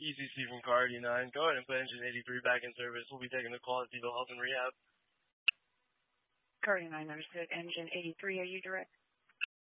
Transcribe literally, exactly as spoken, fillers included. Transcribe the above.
E C C from Car eighty-nine. Go ahead and put engine eighty-three back in service. We'll be taking the call at Evo Health and Rehab. Car eighty-nine, understood. Engine eighty-three, are you direct?